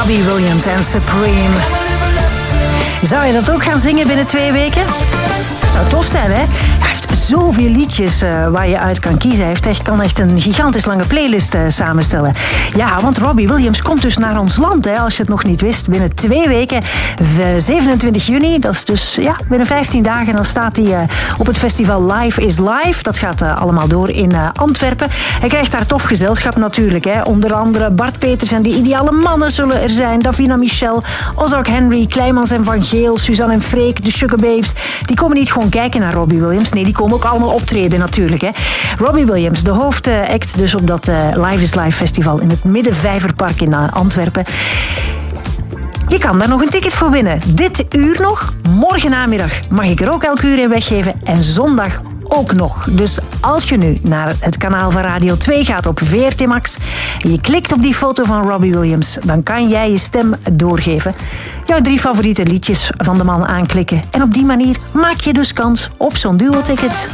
Robbie Williams en Supreme. Zou je dat ook gaan zingen binnen 2 weken? Dat zou tof zijn, hè? Hij heeft zoveel liedjes waar je uit kan kiezen. Hij kan echt een gigantisch lange playlist samenstellen. Ja, want Robbie Williams komt dus naar ons land, hè, als je het nog niet wist. Binnen 2 weken, 27 juni, dat is dus binnen 15 dagen... dan staat hij op het festival Live is Live. Dat gaat allemaal door in Antwerpen. Hij krijgt daar tof gezelschap natuurlijk, hè. Onder andere Bart Peters en de Ideale Mannen zullen er zijn. Davina Michel, Ozark Henry, Kleimans en Van Geel, Suzanne en Freek, de Sugar Babes. Die komen niet gewoon kijken naar Robbie Williams. Nee, die komen ook allemaal optreden natuurlijk, hè. Robbie Williams, de hoofdact dus op dat Live is Live festival in het Middenvijverpark in Antwerpen. Je kan daar nog een ticket voor winnen. Dit uur nog. Morgen namiddag mag ik er ook elk uur in weggeven. En zondag ook nog. Dus als je nu naar het kanaal van Radio 2 gaat op VRT Max en je klikt op die foto van Robbie Williams, dan kan jij je stem doorgeven. Jouw 3 favoriete liedjes van de man aanklikken. En op die manier maak je dus kans op zo'n duo-ticket.